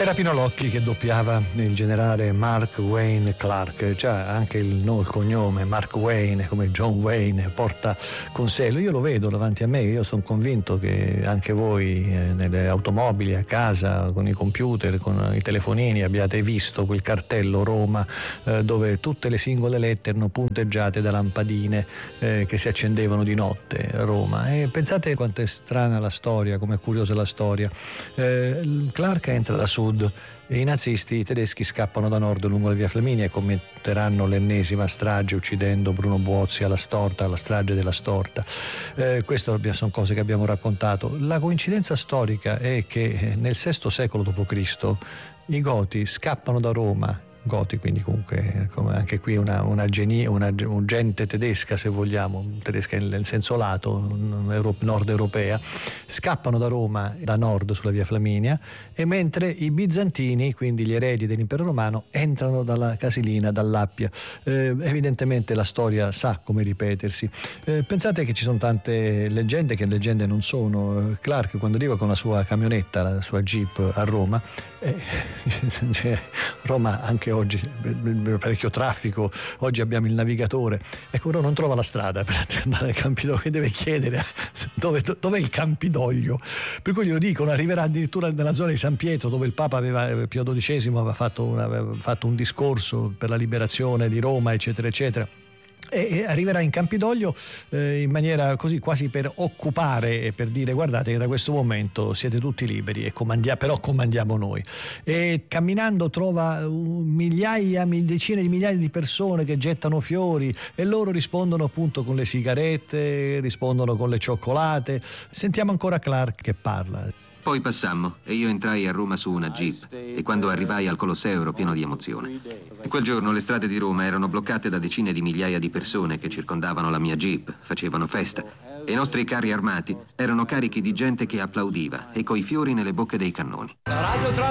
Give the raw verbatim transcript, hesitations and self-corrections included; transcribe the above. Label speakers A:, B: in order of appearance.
A: Era Pino Locchi che doppiava il generale Mark Wayne Clark, cioè anche il, no, il cognome Mark Wayne come John Wayne porta con sé. Io lo vedo davanti a me, io sono convinto che anche voi eh, nelle automobili, a casa, con i computer, con i telefonini abbiate visto quel cartello Roma eh, dove tutte le singole lettere erano punteggiate da lampadine eh, che si accendevano di notte a Roma. E pensate quanto è strana la storia, come è curiosa la storia. Eh, Clark entra da sud e i nazisti, i tedeschi, scappano da nord lungo la via Flaminia e commetteranno l'ennesima strage uccidendo Bruno Buozzi alla Storta, alla strage della Storta. Eh, queste sono cose che abbiamo raccontato. La coincidenza storica è che nel sesto secolo dopo Cristo i Goti scappano da Roma. Goti, quindi comunque come anche qui una, una, genie, una un gente tedesca, se vogliamo, tedesca nel senso lato, nord europea, scappano da Roma da nord sulla via Flaminia, e mentre i bizantini, quindi gli eredi dell'impero romano, entrano dalla Casilina, dall'Appia. Eh, evidentemente la storia sa come ripetersi. Eh, pensate che ci sono tante leggende che leggende non sono. Clark, quando arriva con la sua camionetta, la sua Jeep a Roma, eh, cioè, Roma anche oggi parecchio traffico, oggi abbiamo il navigatore, ecco, però non trova la strada per andare al Campidoglio, deve chiedere dove, dov'è il Campidoglio, per cui glielo dicono, arriverà addirittura nella zona di San Pietro dove il Papa aveva, Pio dodicesimo aveva fatto, una, aveva fatto un discorso per la liberazione di Roma, eccetera eccetera, e arriverà in Campidoglio eh, in maniera così quasi per occupare e per dire: guardate che da questo momento siete tutti liberi, e comandia- però comandiamo noi. E camminando trova migliaia, decine di migliaia di persone che gettano fiori, e loro rispondono appunto con le sigarette, rispondono con le cioccolate. Sentiamo ancora Clark che parla.
B: Poi passammo e io entrai a Roma su una Jeep, e quando arrivai al Colosseo ero pieno di emozione. E quel giorno le strade di Roma erano bloccate da decine di migliaia di persone che circondavano la mia Jeep, facevano festa, e i nostri carri armati erano carichi di gente che applaudiva e coi fiori nelle bocche dei cannoni.